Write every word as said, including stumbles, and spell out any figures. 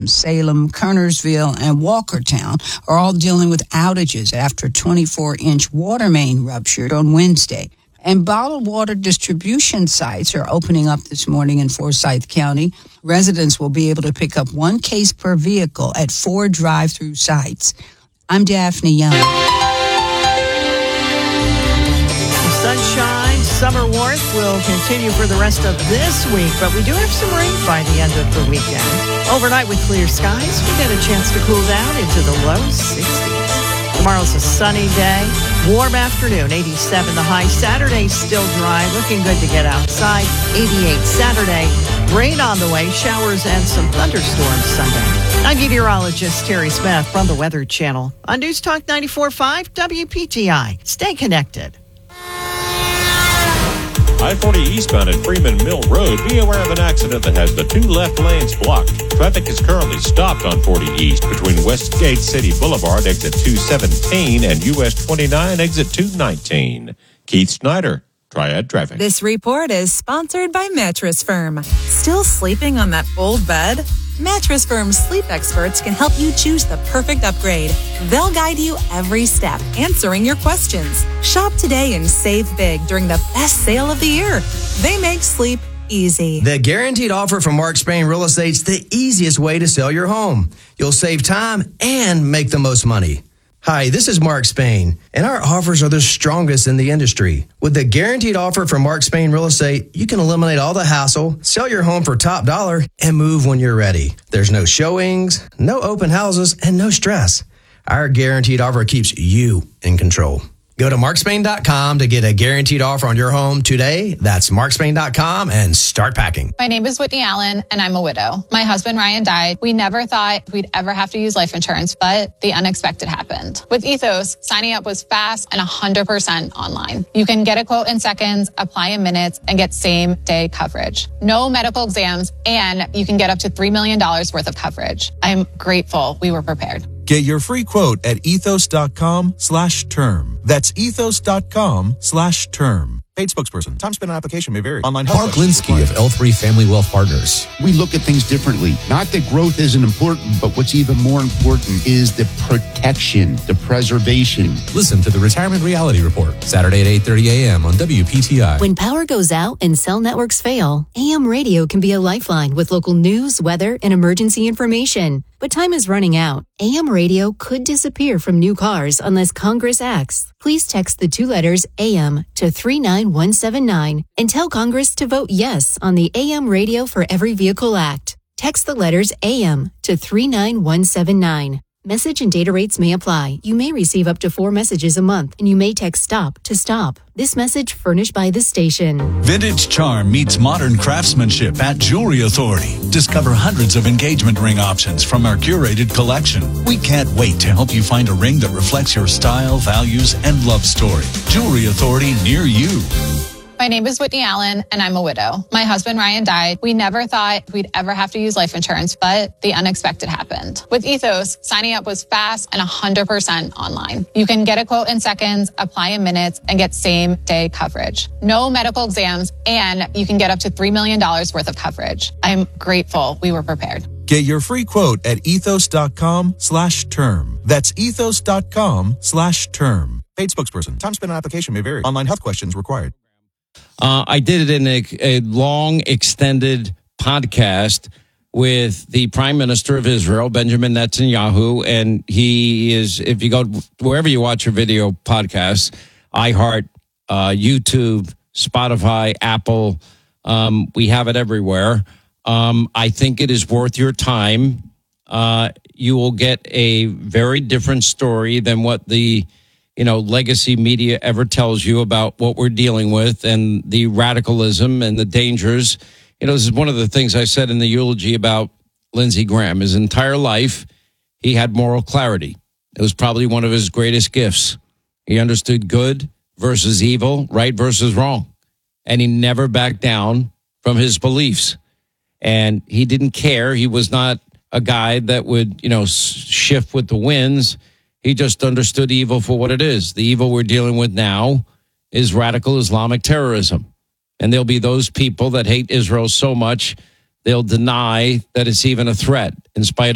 Salem, Kernersville, and Walkertown are all dealing with outages after a twenty-four inch water main ruptured on Wednesday. And bottled water distribution sites are opening up this morning in Forsyth County. Residents will be able to pick up one case per vehicle at four drive-through sites. I'm Daphne Young. Sunshine, summer warmth will continue for the rest of this week, but we do have some rain by the end of the weekend. Overnight with clear skies, we get a chance to cool down into the low sixties. Tomorrow's a sunny day, warm afternoon, eighty-seven the high. Saturday still dry, looking good to get outside, eighty-eight Saturday. Rain on the way, showers and some thunderstorms Sunday. I'm meteorologist Terry Smith from the Weather Channel on News Talk ninety-four point five W P T I. Stay connected. I forty eastbound at Freeman Mill Road. Be aware of an accident that has the two left lanes blocked. Traffic is currently stopped on forty East between Westgate City Boulevard, exit two seventeen, and U S twenty-nine, exit two nineteen. Keith Snyder, Triad Traffic. This report is sponsored by Mattress Firm. Still sleeping on that old bed? Mattress Firm's sleep experts can help you choose the perfect upgrade. They'll guide you every step, answering your questions. Shop today and save big during the best sale of the year. They make sleep easy. The guaranteed offer from Mark Spain Real Estate's the easiest way to sell your home. You'll save time and make the most money. Hi, this is Mark Spain, and our offers are the strongest in the industry. With the guaranteed offer from Mark Spain Real Estate, you can eliminate all the hassle, sell your home for top dollar, and move when you're ready. There's no showings, no open houses, and no stress. Our guaranteed offer keeps you in control. Go to mark spain dot com to get a guaranteed offer on your home today. That's mark spain dot com and start packing. My name is Whitney Allen, and I'm a widow. My husband, Ryan, died. We never thought we'd ever have to use life insurance, but the unexpected happened. With Ethos, signing up was fast and one hundred percent online. You can get a quote in seconds, apply in minutes, and get same-day coverage. No medical exams, and you can get up to three million dollars worth of coverage. I'm grateful we were prepared. Get your free quote at ethos.com slash term. That's ethos.com slash term. Paid spokesperson. Time spent on application may vary. Online Mark Linsky of L three Family Wealth Partners. We look at things differently. Not that growth isn't important, but what's even more important is the protection, the preservation. Listen to the Retirement Reality Report, Saturday at eight thirty a.m. on W P T I. When power goes out and cell networks fail, A M radio can be a lifeline with local news, weather, and emergency information. But time is running out. A M radio could disappear from new cars unless Congress acts. Please text the two letters A M to three nine one seven nine and tell Congress to vote yes on the A M Radio for Every Vehicle Act. Text the letters A M to three nine one seven nine. Message and data rates may apply. You may receive up to four messages a month, and you may text STOP to stop. This message furnished by the station. Vintage charm meets modern craftsmanship at Jewelry Authority. Discover hundreds of engagement ring options from our curated collection. We can't wait to help you find a ring that reflects your style, values, and love story. Jewelry Authority near you. My name is Whitney Allen, and I'm a widow. My husband, Ryan, died. We never thought we'd ever have to use life insurance, but the unexpected happened. With Ethos, signing up was fast and one hundred percent online. You can get a quote in seconds, apply in minutes, and get same-day coverage. No medical exams, and you can get up to three million dollars worth of coverage. I'm grateful we were prepared. Get your free quote at ethos.com slash term. That's ethos.com slash term. Paid spokesperson. Time spent on application may vary. Online health questions required. Uh, I did it in a, a long, extended podcast with the Prime Minister of Israel, Benjamin Netanyahu, and he is, if you go wherever you watch your video podcasts, iHeart, uh, YouTube, Spotify, Apple, um, we have it everywhere. Um, I think it is worth your time. Uh, you will get a very different story than what the you know, legacy media ever tells you about what we're dealing with and the radicalism and the dangers. You know, this is one of the things I said in the eulogy about Lindsey Graham. His entire life, he had moral clarity. It was probably one of his greatest gifts. He understood good versus evil, right versus wrong. And he never backed down from his beliefs. And he didn't care. He was not a guy that would, you know, shift with the winds. He just understood evil for what it is. The evil we're dealing with now is radical Islamic terrorism. And there'll be those people that hate Israel so much, they'll deny that it's even a threat in spite of